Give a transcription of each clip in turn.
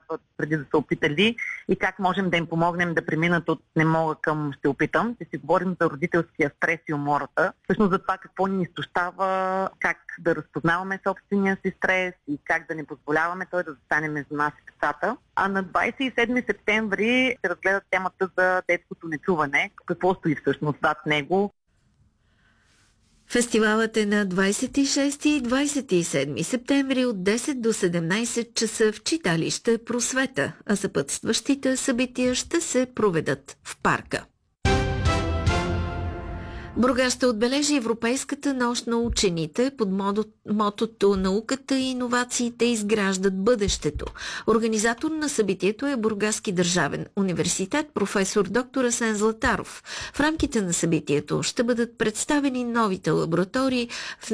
участват преди да са опитали и как можем да им помогнем да преминат от не мога към ще опитам. Ще си говорим за родителския стрес и умората. Всъщност за това какво ни изтощава, как да разпознаваме собствения си стрес и как да не позволяваме той да застане между нас и децата. А на 27 септември ще разгледат темата за детското нечуване. Какво стои всъщност зад него? Фестивалът е на 26 и 27 септември от 10 до 17 часа в читалище Просвета, а съпътстващите събития ще се проведат в парка. Бургас ще отбележи Европейската нощ на учените под мотото "Науката и иновациите изграждат бъдещето". Организатор на събитието е Бургаски държавен университет, професор доктор Асен Златаров. В рамките на събитието ще бъдат представени новите лаборатории в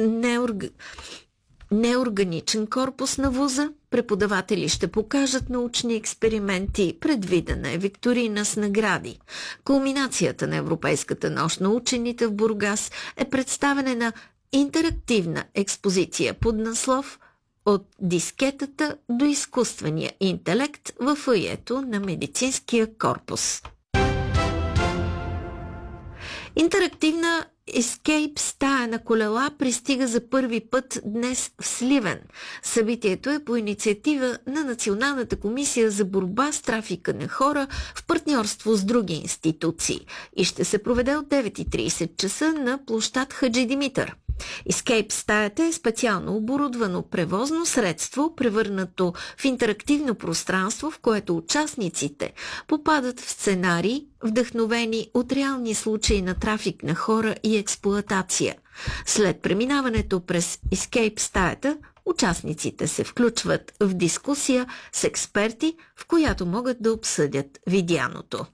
неорганичен корпус на вуза. Преподаватели ще покажат научни експерименти, предвидена е викторина с награди. Кулминацията на Европейската нощ на учените в Бургас е представяне на интерактивна експозиция под наслов "От дискетата до изкуствения интелект" във фоайето на медицинския корпус. Интерактивна Escape стая на колела пристига за първи път днес в Сливен. Събитието е по инициатива на Националната комисия за борба с трафика на хора в партньорство с други институции и ще се проведе от 9:30 часа на площад Хаджи Димитър. Escape стаята е специално оборудвано превозно средство, превърнато в интерактивно пространство, в което участниците попадат в сценарии, вдъхновени от реални случаи на трафик на хора и експлоатация. След преминаването през Escape стаята, участниците се включват в дискусия с експерти, в която могат да обсъдят видяното.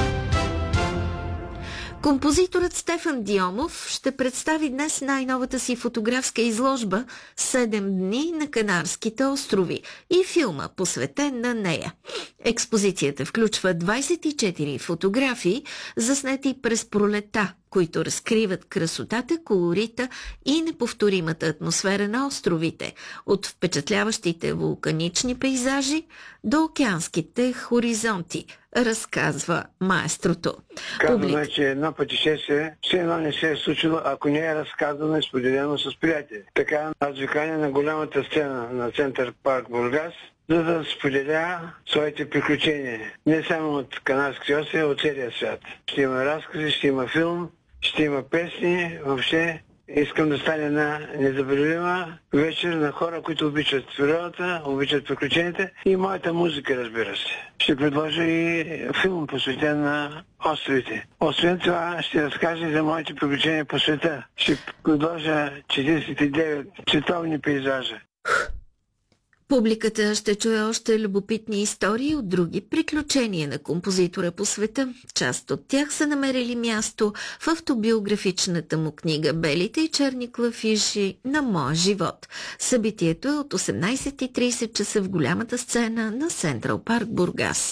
Композиторът Стефан Диомов ще представи днес най-новата си фотографска изложба "7 дни на Канарските острови" и филма, посветен на нея. Експозицията включва 24 фотографии, заснети през пролета, които разкриват красотата, колорита и неповторимата атмосфера на островите, от впечатляващите вулканични пейзажи до океанските хоризонти, разказва маестрото. Казваме, че едно пътешествие все едно не се е случило, ако не е разказано и споделено с приятели. Така аз ви каня на голямата сцена на Център парк Бургас, за да споделя своите приключения. Не само от Канарски острови, а от целия свят. Ще има разкази, ще има филм, ще има песни. Въобще искам да стане една незабравима вечер на хора, които обичат природата, обичат приключенията и моята музика, разбира се. Ще предложа и филм, посветен на островите. Освен това ще разкажа и за моите приключения по света. Ще предложа 49 световни пейзажа. Публиката ще чуе още любопитни истории от други приключения на композитора по света. Част от тях са намерили място в автобиографичната му книга "Белите и черни клафиши на моя живот". Събитието е от 18:30 часа в голямата сцена на Централ парк Бургас.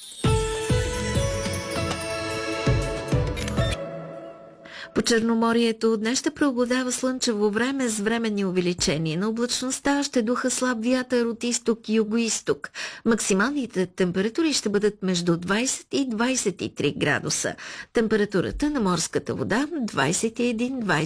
По Черноморието днес ще преобладава слънчево време с временни увеличения на облачността, ще духа слаб вятър от изток и югоизток. Максималните температури ще бъдат между 20 и 23 градуса. Температурата на морската вода 21-23